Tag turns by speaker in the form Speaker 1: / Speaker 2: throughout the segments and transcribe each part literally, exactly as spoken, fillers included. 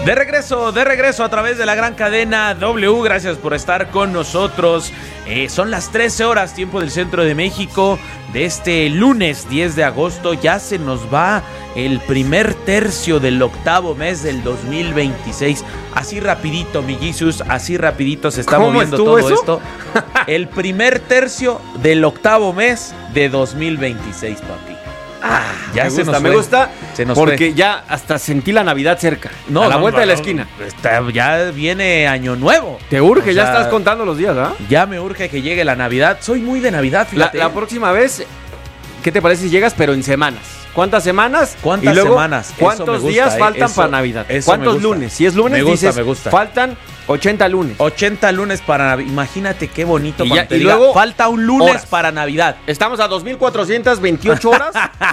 Speaker 1: De regreso, de regreso a través de la gran cadena W, gracias por estar con nosotros. Eh, son las trece horas, tiempo del centro de México, de este lunes diez de agosto. Ya se nos va el primer tercio del octavo mes del dos mil veintiséis. Así rapidito, mi Jesus, así rapidito se está moviendo todo eso? esto. El primer tercio del octavo mes de dos mil veintiséis, papi.
Speaker 2: Ah,
Speaker 1: ya
Speaker 2: me
Speaker 1: se
Speaker 2: gusta,
Speaker 1: nos
Speaker 2: me
Speaker 1: fue.
Speaker 2: gusta,
Speaker 1: se nos
Speaker 2: porque
Speaker 1: fue.
Speaker 2: ya hasta sentí la Navidad cerca,
Speaker 1: no,
Speaker 2: a la
Speaker 1: no,
Speaker 2: vuelta
Speaker 1: no,
Speaker 2: de la
Speaker 1: no,
Speaker 2: esquina.
Speaker 1: Está, ya viene Año Nuevo.
Speaker 2: Te urge,
Speaker 1: O
Speaker 2: ya
Speaker 1: sea,
Speaker 2: estás contando los días, ¿ah?
Speaker 1: Ya me urge que llegue la Navidad. Soy muy de Navidad,
Speaker 2: La,
Speaker 1: fíjate.
Speaker 2: la próxima vez, ¿qué te parece si llegas, pero en semanas? ¿Cuántas semanas?
Speaker 1: ¿Cuántas
Speaker 2: y luego,
Speaker 1: semanas?
Speaker 2: ¿Cuántos
Speaker 1: Eso me gusta,
Speaker 2: días
Speaker 1: eh,
Speaker 2: faltan
Speaker 1: eso,
Speaker 2: para Navidad?
Speaker 1: eso
Speaker 2: ¿Cuántos
Speaker 1: me gusta.
Speaker 2: lunes? Si es lunes,
Speaker 1: Me gusta,
Speaker 2: dices,
Speaker 1: me gusta.
Speaker 2: faltan ochenta lunes.
Speaker 1: ochenta lunes para Navidad. Imagínate qué bonito
Speaker 2: Y
Speaker 1: cuando
Speaker 2: ya-
Speaker 1: te
Speaker 2: y
Speaker 1: diga,
Speaker 2: luego,
Speaker 1: falta un lunes
Speaker 2: horas.
Speaker 1: para Navidad.
Speaker 2: Estamos a dos mil cuatrocientas veintiocho horas.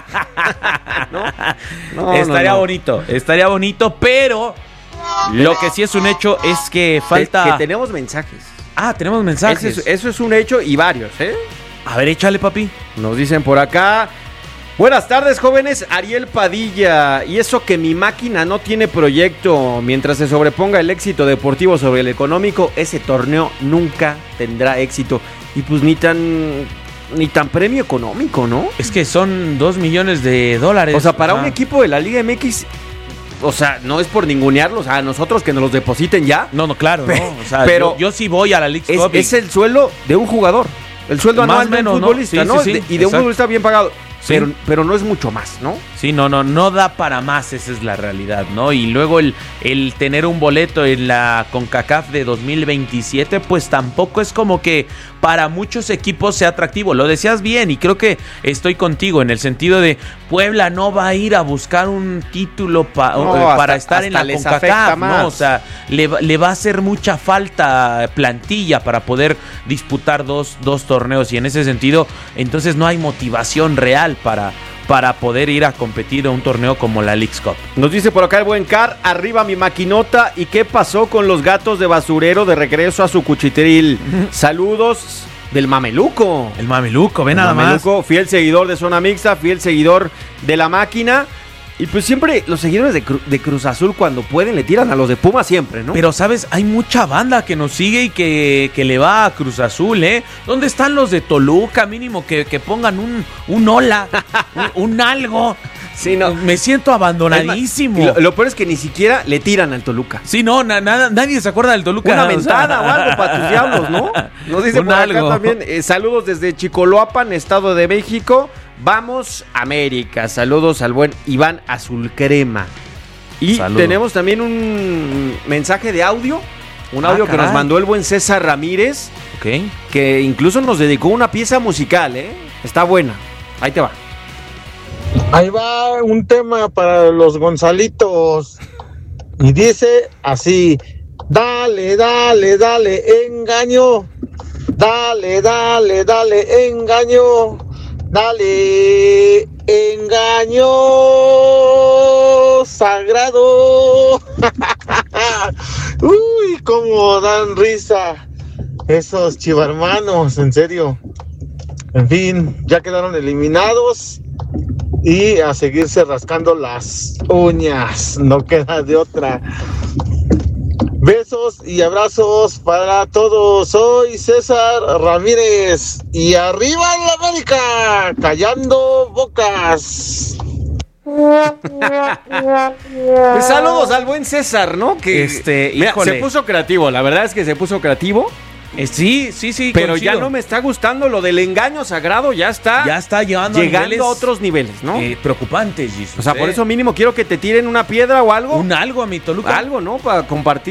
Speaker 2: ¿No? No,
Speaker 1: estaría
Speaker 2: no, no.
Speaker 1: bonito, estaría bonito, pero lo que sí es un hecho es que falta...
Speaker 2: Que tenemos mensajes.
Speaker 1: Ah, tenemos mensajes.
Speaker 2: Eso es, eso es un hecho y varios, ¿eh?
Speaker 1: A ver, échale, papi.
Speaker 2: Nos dicen por acá. Buenas tardes, jóvenes. Ariel Padilla. Y eso que mi máquina no tiene proyecto. Mientras se sobreponga el éxito deportivo sobre el económico, ese torneo nunca tendrá éxito. Y pues ni tan ni tan premio económico, ¿no?
Speaker 1: Es que son dos millones de dólares.
Speaker 2: O sea, para
Speaker 1: Ajá.
Speaker 2: un equipo de la Liga M X, o sea, no es por ningunearlos, a nosotros que nos los depositen ya.
Speaker 1: No, no, claro,
Speaker 2: Pe-
Speaker 1: ¿no? O sea,
Speaker 2: pero
Speaker 1: yo, yo sí voy a la League
Speaker 2: Es,
Speaker 1: Cup y-
Speaker 2: es el sueldo de un jugador. El sueldo
Speaker 1: Más
Speaker 2: anual de
Speaker 1: menos,
Speaker 2: un
Speaker 1: ¿no?
Speaker 2: futbolista,
Speaker 1: Sí,
Speaker 2: ¿no?
Speaker 1: sí, sí,
Speaker 2: De- y de un
Speaker 1: exacto.
Speaker 2: futbolista bien pagado.
Speaker 1: Sí.
Speaker 2: Pero, pero no es mucho más, ¿no?
Speaker 1: Sí, no, no, no da para más, esa es la realidad, ¿no? Y luego el, el tener un boleto en la CONCACAF de dos mil veintisiete, pues tampoco es como que para muchos equipos sea atractivo. Lo decías bien y creo que estoy contigo en el sentido de Puebla no va a ir a buscar un título pa-
Speaker 2: No,
Speaker 1: eh, para
Speaker 2: hasta-
Speaker 1: estar en la
Speaker 2: hasta les afecta
Speaker 1: CONCACAF,
Speaker 2: más.
Speaker 1: ¿no? O sea, le, va- le va a hacer mucha falta plantilla para poder disputar dos, dos torneos y en ese sentido, entonces no hay motivación real para... para poder ir a competir a un torneo como la Leagues Cup.
Speaker 2: Nos dice por acá el buen Car, arriba mi maquinota. ¿Y qué pasó con los gatos de basurero de regreso a su cuchitril? Saludos del Mameluco.
Speaker 1: El Mameluco, ve
Speaker 2: El
Speaker 1: nada
Speaker 2: Mameluco, fiel seguidor de Zona Mixta, fiel seguidor de la máquina. Y pues siempre los seguidores de, Cru- de Cruz Azul cuando pueden le tiran a los de Puma siempre, ¿no?
Speaker 1: más. Pero, ¿sabes? Hay mucha banda que nos sigue y que, que le va a Cruz Azul, ¿eh? ¿Dónde están los de Toluca? Mínimo que, que pongan un, un hola, un, un algo.
Speaker 2: Sí, no.
Speaker 1: Me siento abandonadísimo.
Speaker 2: Y lo, lo peor es que ni siquiera le tiran al Toluca.
Speaker 1: Sí, no, na- nada, nadie se acuerda del Toluca.
Speaker 2: Una
Speaker 1: o sea.
Speaker 2: mentada o algo para tus diablos, ¿no? Nos dice
Speaker 1: Un
Speaker 2: por acá
Speaker 1: algo.
Speaker 2: también, eh, saludos desde Chicoloapan, Estado de México. Vamos, América. Saludos al buen Iván Azul Crema. Y
Speaker 1: Saludo.
Speaker 2: tenemos también un mensaje de audio. Un
Speaker 1: Ah,
Speaker 2: audio que
Speaker 1: caray.
Speaker 2: nos mandó el buen César Ramírez,
Speaker 1: Ok.
Speaker 2: que incluso nos dedicó una pieza musical, ¿eh? Está buena. Ahí te va.
Speaker 3: Ahí va un tema para los Gonzalitos. Y dice así: dale, dale, dale, engaño. Dale, dale, dale, engaño. Dale, engaño sagrado. Uy, cómo dan risa esos chivarmanos, en serio. En fin, ya quedaron eliminados. Y a seguirse rascando las uñas, no queda de otra. Besos y abrazos para todos. Soy César Ramírez y arriba la América, callando bocas.
Speaker 2: Pues saludos al buen César, ¿no? Que
Speaker 1: Este,
Speaker 2: mira,
Speaker 1: híjole.
Speaker 2: se puso creativo, la verdad es que se puso creativo.
Speaker 1: Eh, sí, sí, sí.
Speaker 2: Pero
Speaker 1: coincido.
Speaker 2: ya no me está gustando lo del engaño sagrado, ya está
Speaker 1: Ya está llevando
Speaker 2: llegando
Speaker 1: a, niveles,
Speaker 2: a otros niveles, ¿no?
Speaker 1: eh, preocupantes, Jesus,
Speaker 2: o sea, por
Speaker 1: eh.
Speaker 2: eso mínimo quiero que te tiren una piedra o algo.
Speaker 1: Un algo a mi Toluca.
Speaker 2: Algo, ¿no? Para compartir.